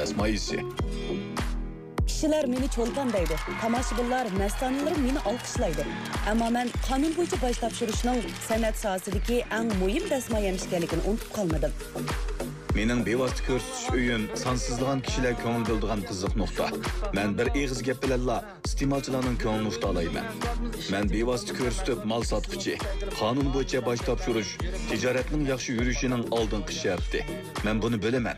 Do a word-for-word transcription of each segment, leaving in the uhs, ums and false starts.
dasmoyisi. Kishilar meni cho'lpon deydi. Tomoshabinlar, mastonalar meni olqishlaydi. Ammo men qonun bo'yicha bosh topshirishning san'at sohasidagi eng muhim dasmoyamish ekanligini unutib qolmadim. Mening bevosita ko'rsatish uyim sonsizlagan kishilar ko'ngil bildigan qiziq nuqta. Men bir eg'iz gap bilanla iste'molchilarning ko'nglini tuta olayman. Men bevosita ko'rsatib mol sotquchi, qonun bo'yicha bosh topshirish tijoratning yaxshi yurishining oldingi sharti. Men buni bilaman.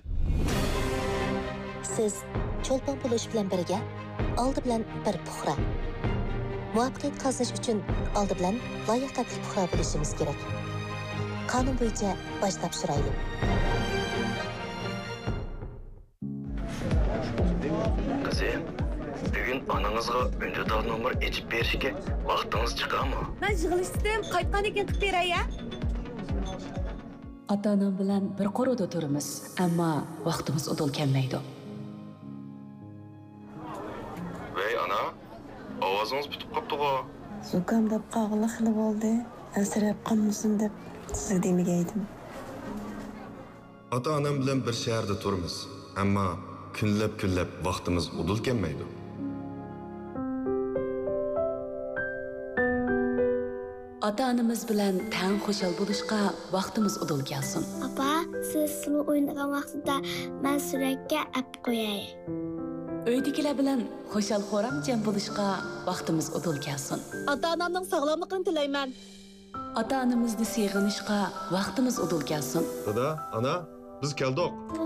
Siz cho'lpon bo'lish bilan birga oldi bilan bir puxra. Muvaffaqiyat qozonish uchun oldi bilan layoqatli puxra bo'lishimiz kerak. Qonun bo'yicha bosh topshiraylik. Kızım, bugün ananızga önceden numar içip berişke vaktiniz çıkar mı? Men yig'ilishdim, qaytgan ekan qilib beray ya. Ota-onam bilan bir qo'rida turamiz, ammo vaqtimiz udul kelmaydi. Vey ana, ovozunuz bitip kaptı bu. Zukam deb qog'li xili bo'ldi. Asrab qolmasin deb sizga demagaydim. Ota-onam bilan bir shaharda turamiz, ammo kunlab-kunlab vaqtimiz udul kelmaydi. Ota-onamiz bilan tang xushal bo'lishga vaqtimiz udul kelsin. Papa, siz sulu o'ynagan vaqtida men suratga ap qo'yay. Uydagilar bilan xushal-xo'ram jam bo'lishga vaqtimiz udul kelsin. Ota-onamning sog'lomligini tilayman. Ota-onamizni seg'inishga vaqtimiz udul kelsin. Dada, ana, biz keldik.